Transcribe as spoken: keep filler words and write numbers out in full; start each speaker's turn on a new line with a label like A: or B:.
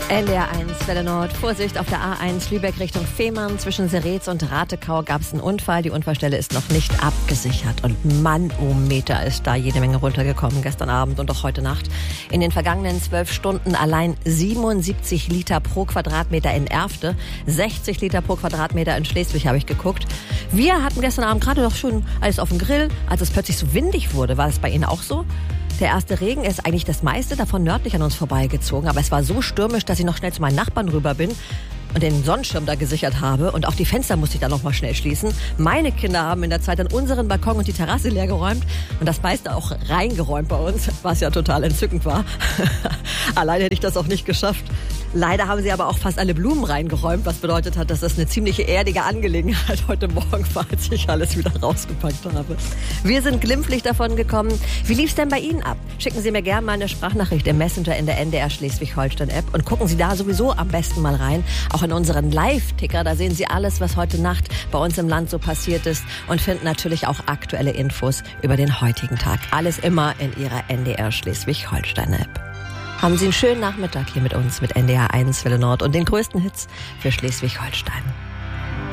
A: N D R eins, Welle Nord. Vorsicht, auf der A eins Lübeck Richtung Fehmarn. Zwischen Seretz und Ratekau gab es einen Unfall. Die Unfallstelle ist noch nicht abgesichert. Und Manometer ist da jede Menge runtergekommen gestern Abend und auch heute Nacht. In den vergangenen zwölf Stunden allein siebenundsiebzig Liter pro Quadratmeter in Erfte, sechzig Liter pro Quadratmeter in Schleswig, habe ich geguckt. Wir hatten gestern Abend gerade noch schon alles auf dem Grill. Als es plötzlich so windig wurde, war es bei Ihnen auch so? Der erste Regen ist eigentlich das meiste davon nördlich an uns vorbeigezogen. Aber es war so stürmisch, dass ich noch schnell zu meinen Nachbarn rüber bin und den Sonnenschirm da gesichert habe. Und auch die Fenster musste ich dann noch mal schnell schließen. Meine Kinder haben in der Zeit dann unseren Balkon und die Terrasse leer geräumt. Und das meiste auch reingeräumt bei uns, was ja total entzückend war. Alleine hätte ich das auch nicht geschafft. Leider haben sie aber auch fast alle Blumen reingeräumt, was bedeutet hat, dass das eine ziemliche erdige Angelegenheit heute Morgen war, als ich alles wieder rausgepackt habe. Wir sind glimpflich davon gekommen. Wie lief's denn bei Ihnen ab? Schicken Sie mir gerne mal eine Sprachnachricht im Messenger in der N D R Schleswig-Holstein-App und gucken Sie da sowieso am besten mal rein. Auch in unseren Live-Ticker, da sehen Sie alles, was heute Nacht bei uns im Land so passiert ist und finden natürlich auch aktuelle Infos über den heutigen Tag. Alles immer in Ihrer N D R Schleswig-Holstein-App. Haben Sie einen schönen Nachmittag hier mit uns, mit N D R eins Welle Nord und den größten Hits für Schleswig-Holstein.